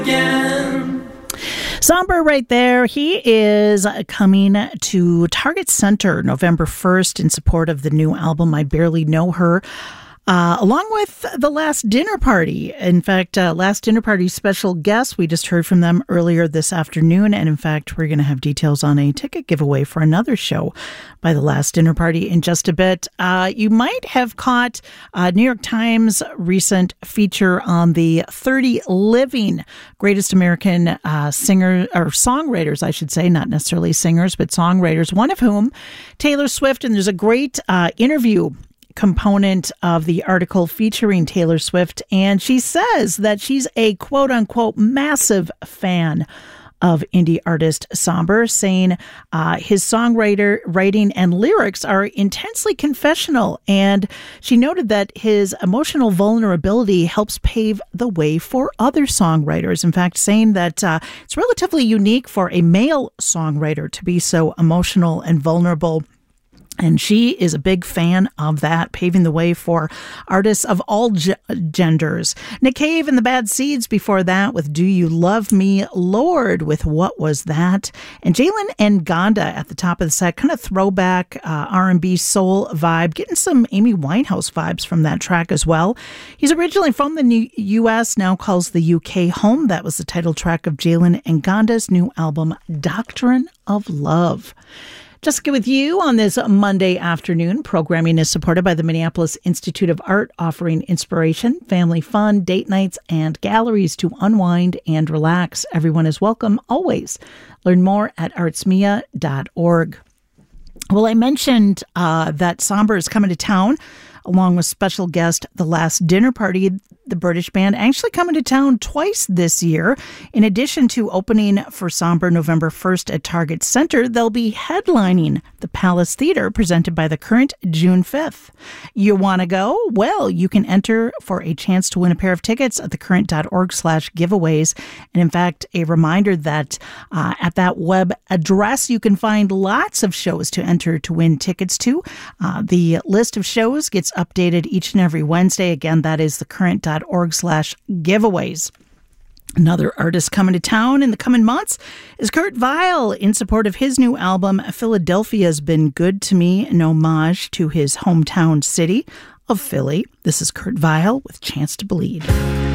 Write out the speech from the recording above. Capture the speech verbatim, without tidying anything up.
Again. Somber right there. He is coming to Target Center November first in support of the new album, I Barely Know Her. Uh, along with the Last Dinner Party. In fact, uh, Last Dinner Party special guests, we just heard from them earlier this afternoon. And in fact, we're going to have details on a ticket giveaway for another show by the Last Dinner Party in just a bit. Uh, you might have caught uh, New York Times' recent feature on the thirty living greatest American uh, singer or songwriters, I should say, not necessarily singers, but songwriters, one of whom, Taylor Swift. And there's a great uh, interview component of the article featuring Taylor Swift, and she says that she's a quote-unquote massive fan of indie artist Somber, saying uh, his songwriter writing and lyrics are intensely confessional, and she noted that his emotional vulnerability helps pave the way for other songwriters. In fact, saying that uh, it's relatively unique for a male songwriter to be so emotional and vulnerable. And she is a big fan of that, paving the way for artists of all g- genders. Nick Cave and the Bad Seeds before that with Do You Love Me, Lord with What Was That? And Jalen and Gonda at the top of the set, kind of throwback uh, R and B soul vibe, getting some Amy Winehouse vibes from that track as well. He's originally from the new U S, now calls the U K home. That was the title track of Jalen and Gonda's new album, Doctrine of Love. Jessica with you on this Monday afternoon. Programming is supported by the Minneapolis Institute of Art, offering inspiration, family fun, date nights, and galleries to unwind and relax. Everyone is welcome, always. Learn more at artsmia dot org. Well, I mentioned uh, that Somber is coming to town, along with special guest The Last Dinner Party, the British band, actually coming to town twice this year. In addition to opening for Somber November first at Target Center, they'll be headlining the Palace Theater, presented by The Current, June fifth. You want to go? Well, you can enter for a chance to win a pair of tickets at thecurrent.org slash giveaways. And in fact, a reminder that uh, at that web address, you can find lots of shows to enter to win tickets to. Uh, the list of shows gets updated each and every Wednesday. Again, that is thecurrent.org slash giveaways. Another artist coming to town in the coming months is Kurt Vile, in support of his new album, Philadelphia's Been Good to Me, an homage to his hometown city of Philly. This is Kurt Vile with Chance to Bleed.